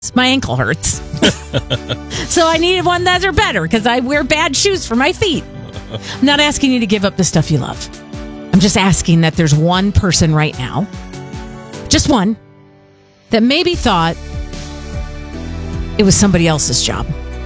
My ankle hurts. So I needed one that are better because I wear bad shoes for my feet. I'm not asking you to give up the stuff you love. I'm just asking that there's one person right now, just one, that maybe thought it was somebody else's job.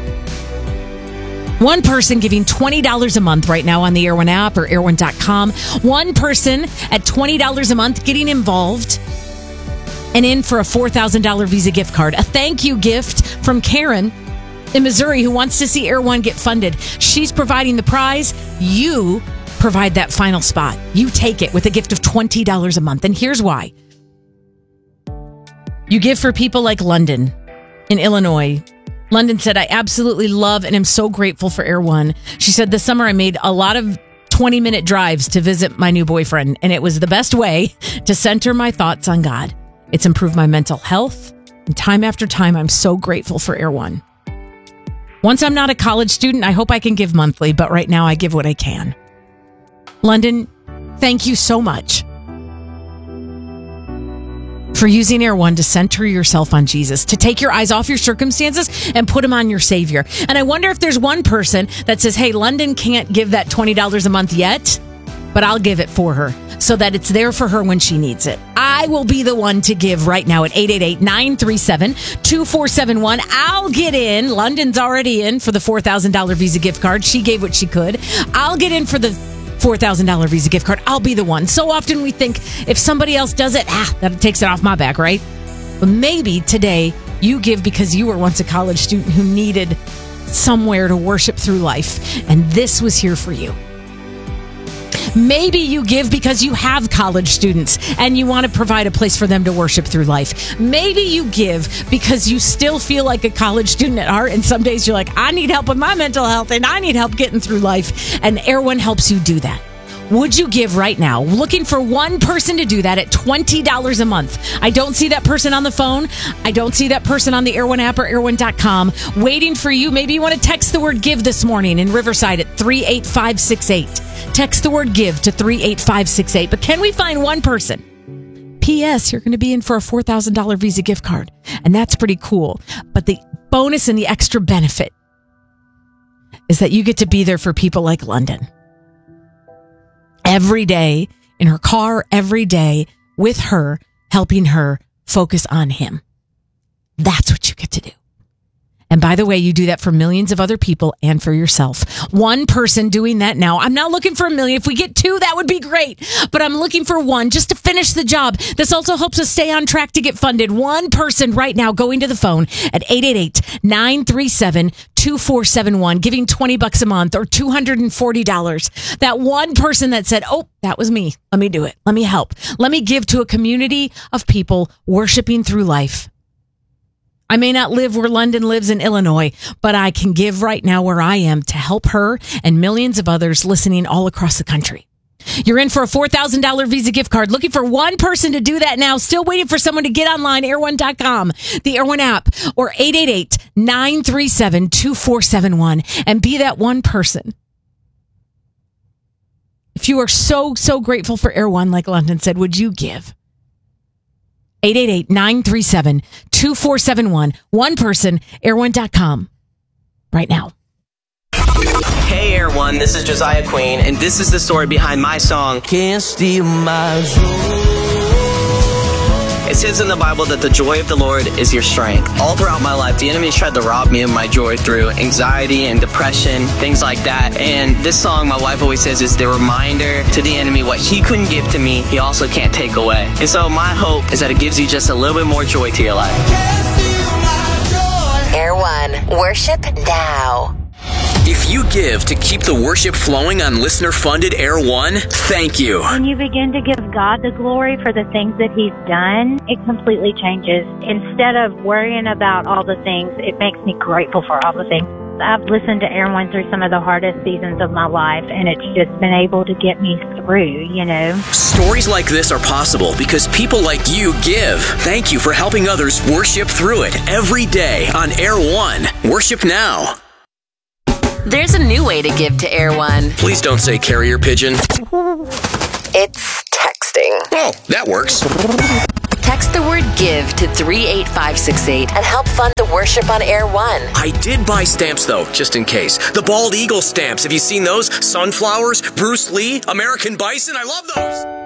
One person giving $20 a month right now on the Air One app or airone.com. One person at $20 a month getting involved and in for a $4,000 Visa gift card. A thank you gift from Karen in Missouri who wants to see Air One get funded. She's providing the prize. You provide that final spot. You take it with a gift of $20 a month. And here's why. You give for people like London in Illinois. London said, I absolutely love and am so grateful for Air One. She said, this summer I made a lot of 20-minute drives to visit my new boyfriend, and it was the best way to center my thoughts on God. It's improved my mental health, and time after time, I'm so grateful for Air One. Once I'm not a college student, I hope I can give monthly, but right now I give what I can. London, thank you so much for using Air One to center yourself on Jesus, to take your eyes off your circumstances and put them on your Savior. And I wonder if there's one person that says, hey, London can't give that $20 a month yet, but I'll give it for her so that it's there for her when she needs it. I will be the one to give right now at 888-937-2471. I'll get in. London's already in for the $4,000 Visa gift card. She gave what she could. I'll get in for the $4,000 Visa gift card. I'll be the one. So often we think if somebody else does it, that takes it off my back, right? But maybe today you give because you were once a college student who needed somewhere to worship through life, and this was here for you. Maybe you give because you have college students and you want to provide a place for them to worship through life. Maybe you give because you still feel like a college student at heart, and some days you're like, I need help with my mental health and I need help getting through life, and Air One helps you do that. Would you give right now? Looking for one person to do that at $20 a month. I don't see that person on the phone. I don't see that person on the Air One app or airone.com waiting for you. Maybe you want to text the word give this morning in Riverside at 38568. Text the word give to 38568. But can we find one person? P.S. You're going to be in for a $4,000 Visa gift card. And that's pretty cool. But the bonus and the extra benefit is that you get to be there for people like London. Every day in her car, every day with her, helping her focus on him. That's what you get to do. And by the way, you do that for millions of other people and for yourself. One person doing that now. I'm not looking for a million. If we get two, that would be great. But I'm looking for one just to finish the job. This also helps us stay on track to get funded. One person right now going to the phone at 888-937-2471, giving $20 a month or $240. That one person that said, oh, that was me. Let me do it. Let me help. Let me give to a community of people worshiping through life. I may not live where London lives in Illinois, but I can give right now where I am to help her and millions of others listening all across the country. You're in for a $4,000 Visa gift card. Looking for one person to do that now. Still waiting for someone to get online, airone.com, the Air One app, or 888-937-2471, and be that one person. If you are so grateful for Air One, like London said, would you give? 888-937-2471. One person, airone.com, right now. Hey Air One, this is Josiah Queen, and this is the story behind my song, Can't Steal My Joy. It says in the Bible that the joy of the Lord is your strength. All throughout my life, the enemy tried to rob me of my joy through anxiety and depression, things like that. And this song, my wife always says, is the reminder to the enemy what he couldn't give to me, he also can't take away. And so my hope is that it gives you just a little bit more joy to your life. Air One, worship now. If you give to keep the worship flowing on listener-funded Air One, thank you. When you begin to give God the glory for the things that He's done, it completely changes. Instead of worrying about all the things, it makes me grateful for all the things. I've listened to Air One through some of the hardest seasons of my life, and it's just been able to get me through, you know. Stories like this are possible because people like you give. Thank you for helping others worship through it every day on Air One. Worship now. There's a new way to give to Air One. Please don't say carrier pigeon. It's texting. Oh, that works. Text the word GIVE to 38568 and help fund the worship on Air One. I did buy stamps, though, just in case. The Bald Eagle stamps. Have you seen those? Sunflowers, Bruce Lee, American Bison. I love those.